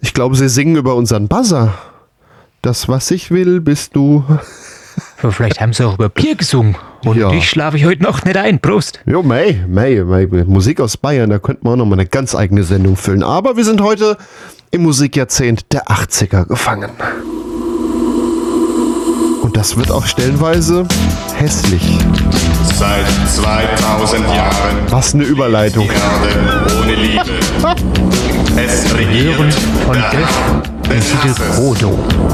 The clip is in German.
Ich glaube, sie singen über unseren Buzzer. Das, was ich will, bist du. Aber vielleicht haben sie auch über Bier gesungen. Und Ja. ich schlafe ich heute Nacht nicht ein. Prost. Jo, May. Musik aus Bayern, da könnten wir auch noch mal eine ganz eigene Sendung füllen. Aber wir sind heute im Musikjahrzehnt der 80er gefangen. Und das wird auch stellenweise hässlich. Seit 2000 Jahren Was eine Überleitung. die Erde ohne Liebe. Es Hören regiert von der Def Hass den des Titel Hasses. Frodo.